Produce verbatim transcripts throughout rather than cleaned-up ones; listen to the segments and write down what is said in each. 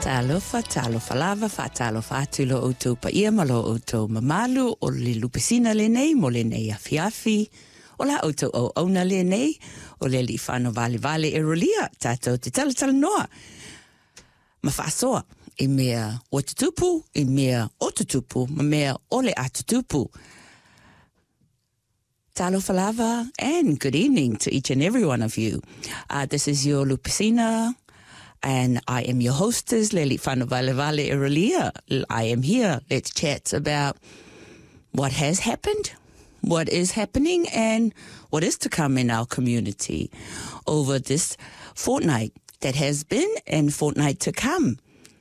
Talofa, talofa lava, fa talofa atu lo outou pa ia ma lo outou mamalu o le lupesina le nei mo le nei afiafi o la outou o auna le nei o le li whano vale vale e rolia tātou te tala tala noa. Ma whaasoa e mea o te tupu, e mea o te tupu, ma mea o le atu tupu. Talofa lava and good evening to each and every one of you. Uh, this is your lupesina. And I am your hostess, Leli Whanavale Vale Iralia. I am here. Let's chat about what has happened, what is happening, and what is to come in our community over this fortnight that has been and fortnight to come.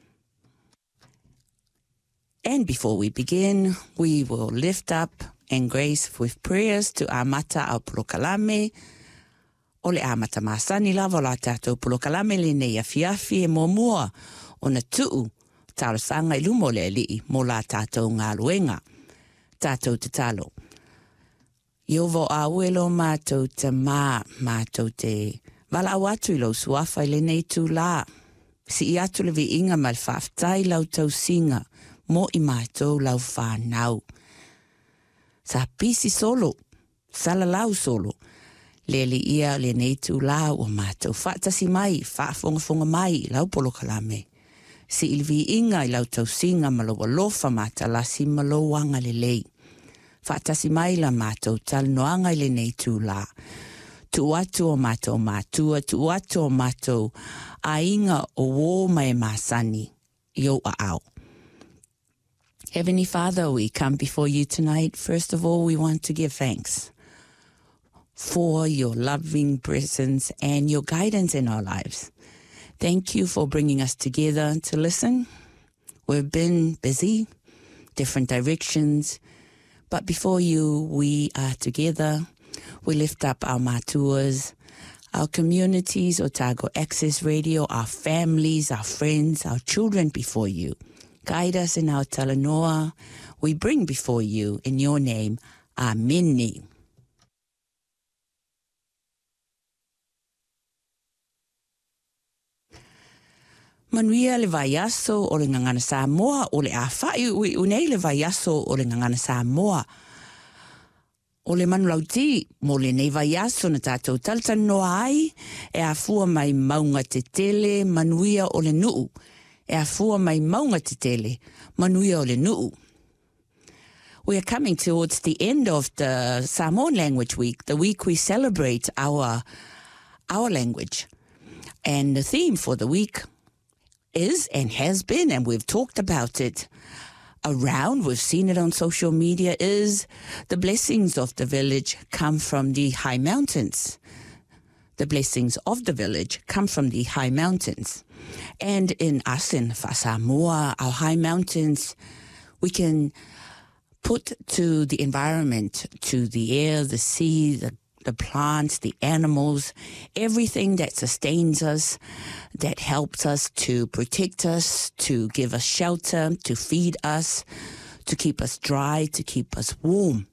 And before we begin, we will lift up and grace with prayers to our mata au Pulokalame, o le amata masani lava la tātou Pulokalame le nei afiafi e mua mua o na tuu talasanga i lumo le alii mo la tātou ngā luenga. Tātou te talo. Iovo a uelo mātou te mā mātou te wala au atu i lau suafa i le nei tū la. Si i atu le vi inga mal whaftai lau tau singa mo i mātou lau whanau. Sa pisi solo, sala lau solo. Le li ia le nei tu la o mātou whaatasi mai, whaafongafonga mai, lau Pulokalame. Si ilvi inga i lau tau singa malawa lofa mata la si malawanga le lei. Whaatasi mai la mātou tal noanga i le nei tu la. Tu atu o mātou mātua, tu atu o mātou a inga o wō mai māsani, yo a au. Heavenly Father, we come before you tonight. First of all, we want to give thanks for your loving presence and your guidance in our lives. Thank you for bringing us together to listen. We've been busy, different directions, but before you, we are together. We lift up our matuas, our communities, Otago Access Radio, our families, our friends, our children before you. Guide us in our talanoa. We bring before you, in your name, Ameni. Manuia le vaiaso o le ngangana Samoa o le awhai ui unei le vaiaso o le ngangana Samoa. O le manulauti mo le nei vaiaso na tātou taltan noa ai e a fua mai maunga te tele manuia o le nuu. E a fua mai maunga te tele manuia o le nuu. We are coming towards the end of the Samoan Language Week, the week we celebrate our, our language. And the theme for the week is and has been, and we've talked about it around, we've seen it on social media, is the blessings of the village come from the high mountains. The blessings of the village come from the high mountains. And in us, in Samoa, our high mountains, we can put to the environment, to the air, the sea, the the plants, the animals, everything that sustains us, that helps us to protect us, to give us shelter, to feed us, to keep us dry, to keep us warm.